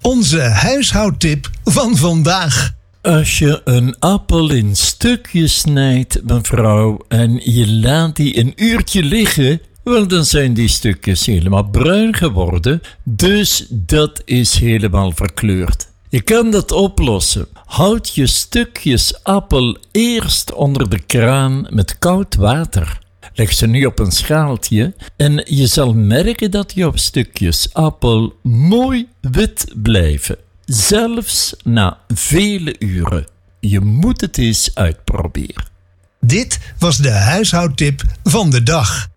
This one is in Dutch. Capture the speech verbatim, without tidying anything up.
Onze huishoudtip van vandaag. Als je een appel in stukjes snijdt, mevrouw, en je laat die een uurtje liggen, wel, dan zijn die stukjes helemaal bruin geworden, dus dat is helemaal verkleurd. Je kan dat oplossen. Houd je stukjes appel eerst onder de kraan met koud water. Leg ze nu op een schaaltje en je zal merken dat jouw stukjes appel mooi wit blijven. Zelfs na vele uren. Je moet het eens uitproberen. Dit was de huishoudtip van de dag.